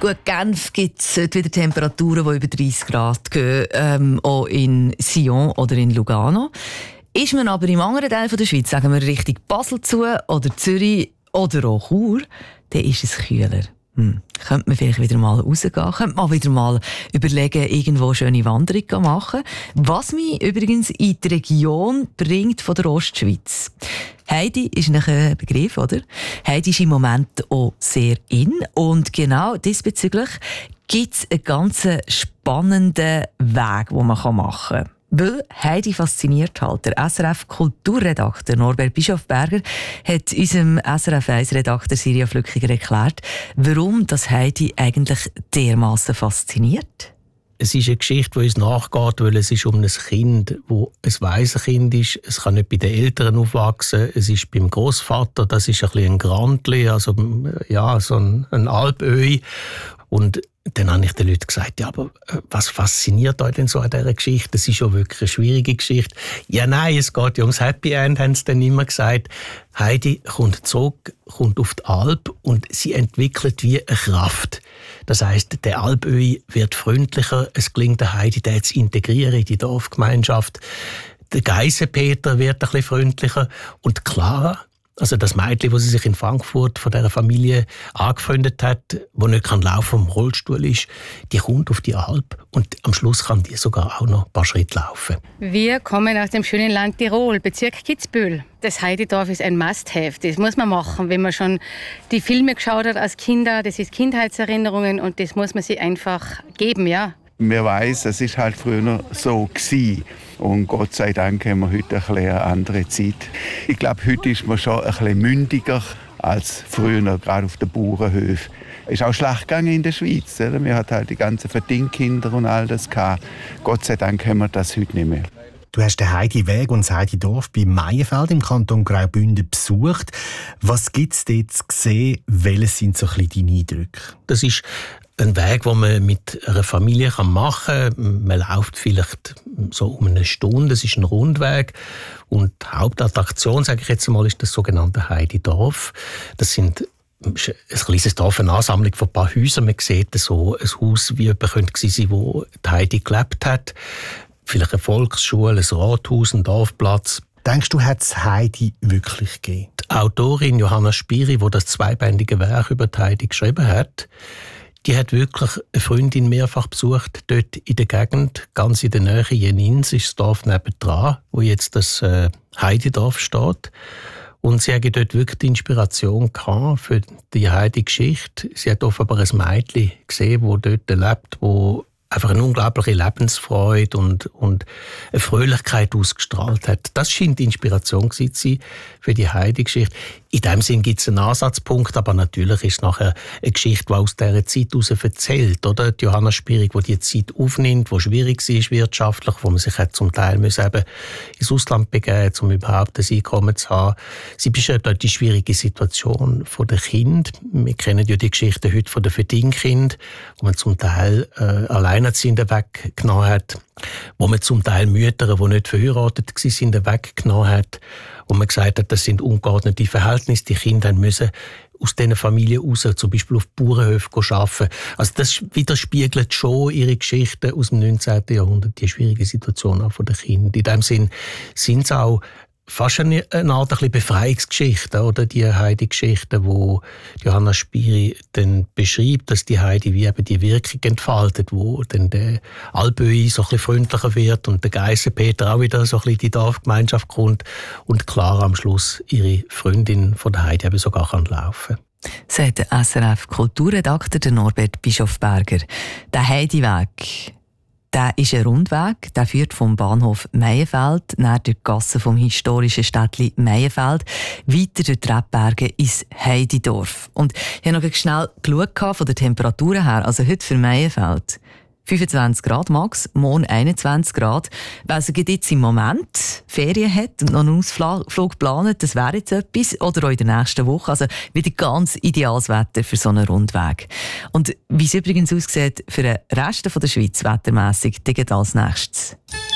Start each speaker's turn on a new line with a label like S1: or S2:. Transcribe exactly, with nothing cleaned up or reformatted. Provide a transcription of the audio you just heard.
S1: Gut, Genf gibt es wieder Temperaturen, die über dreißig Grad gehen, ähm, auch in Sion oder in Lugano. Ist man aber im anderen Teil der Schweiz, sagen wir Richtung Basel zu oder Zürich oder auch Chur, dann ist es kühler. Hm. Könnte man vielleicht wieder mal rausgehen, könnte man wieder mal überlegen, irgendwo eine schöne Wanderung zu machen. Was mich übrigens in die Region bringt von der Ostschweiz. Heidi ist ein Begriff, oder? Heidi ist im Moment auch sehr in. Und genau diesbezüglich gibt es einen ganz spannenden Weg, den man machen kann. Weil Heidi fasziniert halt. Der S R F-Kulturredakteur Norbert Bischofberger hat unserem S R F eins-Redakteur Silja Flückiger erklärt, warum das Heidi eigentlich dermassen fasziniert.
S2: Es ist eine Geschichte, die uns nachgeht, weil es ist um ein Kind, das ein Waisenkind ist. Es kann nicht bei den Eltern aufwachsen. Es ist beim Großvater, das ist ein bisschen ein Grandli, also ja, so ein, ein Alpöhi. Und dann habe ich den Leuten gesagt, ja, aber was fasziniert euch denn so an dieser Geschichte? Das ist ja wirklich eine schwierige Geschichte. Ja, nein, es geht ja ums Happy End, haben sie dann immer gesagt. Heidi kommt zurück, kommt auf die Alp und sie entwickelt wie eine Kraft. Das heisst, der Alpöhi wird freundlicher, es gelingt der Heidi, den zu integrieren in die Dorfgemeinschaft. Der Geisenpeter wird ein bisschen freundlicher und Clara, also das Mädchen, das sie sich in Frankfurt von dieser Familie angefreundet hat, die nicht laufen kann, im Rollstuhl ist, die kommt auf die Alp und am Schluss kann die sogar auch noch ein paar Schritte laufen.
S3: Wir kommen aus dem schönen Land Tirol, Bezirk Kitzbühel. Das Heididorf ist ein Must-have, das muss man machen, wenn man schon die Filme geschaut hat als Kinder. Das ist Kindheitserinnerungen und das muss man sich einfach geben, ja.
S4: Man weiss, es war halt früher so gewesen. Und Gott sei Dank haben wir heute ein bisschen eine andere Zeit. Ich glaube, heute ist man schon ein bisschen mündiger als früher, gerade auf den Bauernhöfen. Es ist auch schlecht gegangen in der Schweiz. Oder? Wir hatten halt die ganzen Verdingkinder und all das gehabt. Gott sei Dank haben wir das heute nicht mehr.
S5: Du hast den Heidi-Weg und das Heidi-Dorf bei Meienfeld im Kanton Graubünden besucht. Was gibt es dort zu sehen? Welche sind so ein bisschen deine Eindrücke?
S2: Das ist ein Weg, den man mit einer Familie machen kann. Man läuft vielleicht so um eine Stunde. Das ist ein Rundweg. Und die Hauptattraktion, sage ich jetzt mal, ist das sogenannte Heidi-Dorf. Das sind ein kleines Dorf, eine Ansammlung von ein paar Häusern. Man sieht so ein Haus, wie jemand könnte sein, wo die Heidi gelebt hat. Vielleicht eine Volksschule, ein Rathaus, ein Dorfplatz.
S5: Denkst du, hat es Heidi wirklich gegeben?
S2: Die Autorin Johanna Spiri, die das zweibändige Werk über die Heidi geschrieben hat, die hat wirklich eine Freundin mehrfach besucht, dort in der Gegend, ganz in der Nähe Jenins, ist das Dorf nebendran, wo jetzt das äh, Heididorf steht. Und sie hatte dort wirklich die Inspiration gehabt für die Heidi-Geschichte. Sie hat offenbar ein Mädchen gesehen, das dort lebt, wo einfach eine unglaubliche Lebensfreude und, und eine Fröhlichkeit ausgestrahlt hat. Das scheint die Inspiration zu sein für die Heidi-Geschichte. In dem Sinn gibt es einen Ansatzpunkt, aber natürlich ist es nachher eine Geschichte, die aus dieser Zeit heraus erzählt. Oder? Die Johanna Spierig, die die Zeit aufnimmt, die schwierig war wirtschaftlich, wo man sich hat zum Teil müssen eben ins Ausland begeben, um überhaupt ein Einkommen zu haben. Sie beschreibt dort die schwierige Situation der Kinder. Wir kennen ja die Geschichte heute von den Verdingkindern, wo man zum Teil äh, Alleinerziehende weggenommen hat, wo man zum Teil Mütter, die nicht verheiratet waren, weggenommen hat, wo man gesagt hat, das sind ungeordnete Verhältnisse. Die Kinder müssen aus diesen Familien raus, zum Beispiel auf Bauernhöfen arbeiten. Also das widerspiegelt schon ihre Geschichte aus dem neunzehnten Jahrhundert, die schwierige Situation auch der Kinder. In dem Sinn sind es auch fast eine, eine Art ein Befreiungsgeschichte, oder? Die Heidi-Geschichte, wo Johanna Spiri dann beschreibt, dass die Heidi wie eben die Wirkung entfaltet, wo dann der Alpöhi so ein bisschen freundlicher wird und der Geisenpeter auch wieder so ein bisschen in die Dorfgemeinschaft kommt und Clara am Schluss ihre Freundin von der Heidi eben sogar kann laufen.
S1: Sagt der S R F-Kulturredakteur Norbert Bischofberger. Der Heidi-Weg, der ist ein Rundweg, der führt vom Bahnhof Meienfeld nach der Gasse vom historischen Städtchen Meienfeld weiter durch die Rebberge ins Heididorf. Und ich habe noch schnell geschaut von der Temperatur her, also heute für Meienfeld fünfundzwanzig Grad max, morgen einundzwanzig Grad. Wer also jetzt im Moment Ferien hat und noch einen Ausflug plant, das wäre jetzt etwas. Oder auch in der nächsten Woche. Also wieder ganz ideales Wetter für so einen Rundweg. Und wie es übrigens aussieht für den Rest der Schweiz wettermässig, das geht als nächstes.